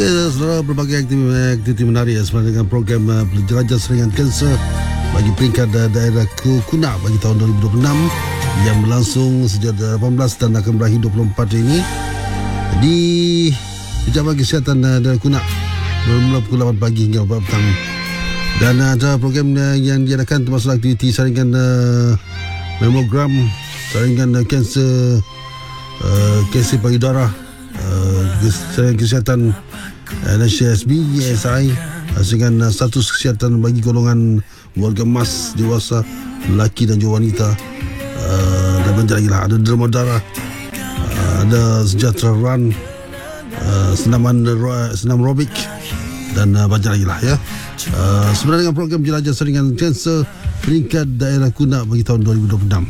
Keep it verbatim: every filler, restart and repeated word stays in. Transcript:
Okey, saudara, berbagai aktiviti, aktiviti menarik sebenarnya dengan program uh, jelajah serangan kanser bagi peringkat uh, daerah Kuna bagi tahun dua ribu dua puluh enam yang berlangsung sejak lapan belas dan akan berakhir dua puluh empat ini di Pejabat Kesihatan uh, daerah Kuna bermula pukul lapan pagi hingga empat petang. Dan uh, ada program uh, yang diadakan termasuk aktiviti saringan uh, mamogram, saringan uh, kanser uh, kanser payudara, uh, saringan kesihatan uh, N C S B, E S I, uh, dengan uh, status kesihatan bagi golongan warga emas, dewasa, lelaki dan juga wanita, uh, dan banyak lagi lah. Ada derma darah, uh, ada sejahtera run, uh, senaman senam aerobik dan uh, banyak lagi lah ya. Uh, sebenarnya dengan program jelajah saringan kanser peringkat daerah Kuna bagi tahun dua ribu dua puluh enam.